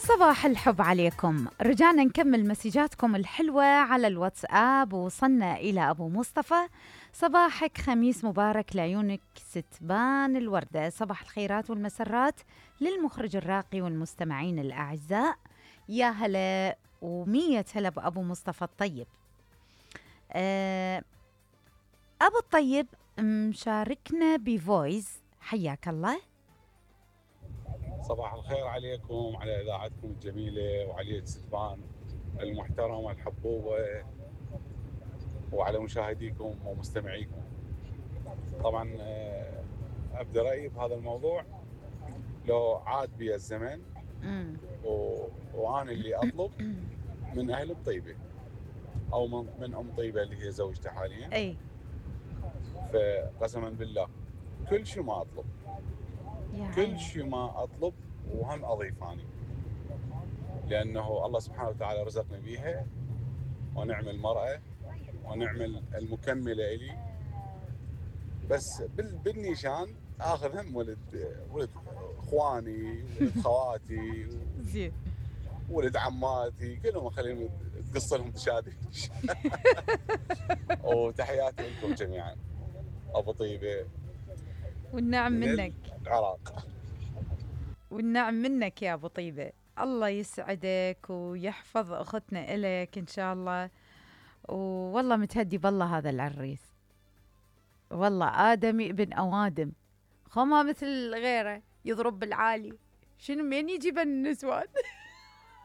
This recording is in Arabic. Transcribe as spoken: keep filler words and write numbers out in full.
صباح الحب عليكم. رجعنا نكمل مسجاتكم الحلوة على الواتساب ووصلنا إلى أبو مصطفى. صباحك خميس مبارك لعيونك ستبان الوردة. صباح الخيرات والمسرات للمخرج الراقي والمستمعين الأعزاء. يا هلا ومية هلا بأبو مصطفى الطيب. أه أبو الطيب مشاركنا بفويس، حياك الله. صباح الخير عليكم، على إذاعتكم الجميلة وعلي ستبان المحترمة الحبوبة، وعلى مشاهديكم ومستمعيكم. طبعا أبدأ رأيي بهذا الموضوع. لو عاد بي الزمن و... وأنا اللي أطلب من أهل الطيبة أو من, من أم طيبة اللي هي زوجتي حاليا، أي فقسما بالله كل شيء ما أطلب، كل شيء ما أطلب وهم أضيف أنا، لأنه الله سبحانه وتعالى رزقني بيها ونعم المرأة ونعم المكملة إلي. بس بالنيشان آخذ هم ولد ولد إخواني، ولد خواتي، ولد عماتي، كلهم أخليهم تقص لهم تشاديش. وتحياتي لكم جميعا. أبو طيبة والنعم من منك العراق. والنعم منك يا أبو طيبة. الله يسعدك ويحفظ أختنا إليك إن شاء الله. والله متهدي بالله هذا العريس، والله آدمي ابن أوادم، خما مثل غيره يضرب بالعالي. شنو مين يجيب النسوان؟